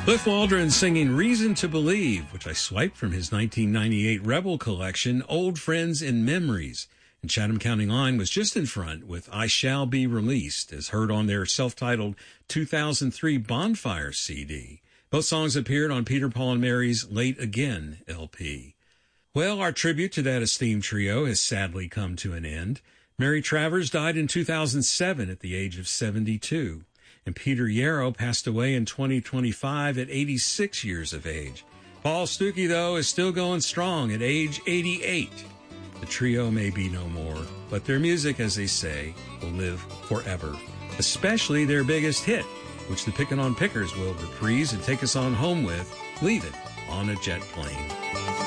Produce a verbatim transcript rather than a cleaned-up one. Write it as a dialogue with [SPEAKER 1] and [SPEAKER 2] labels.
[SPEAKER 1] Cliff Waldron singing Reason to Believe, which I swiped from his nineteen ninety-eight Rebel collection, Old Friends and Memories. And Chatham County Line was just in front with I Shall Be Released, as heard on their self-titled two thousand three Bonfire C D. Both songs appeared on Peter, Paul, and Mary's Late Again L P. Well, our tribute to that esteemed trio has sadly come to an end. Mary Travers died in two thousand seven at the age of seventy-two. And Peter Yarrow passed away in twenty twenty-five at eighty-six years of age. Paul Stuckey, though, is still going strong at age eighty-eight. The trio may be no more, but their music, as they say, will live forever, especially their biggest hit, which the Pickin' on Pickers will reprise and take us on home with, Leave It on a Jet Plane.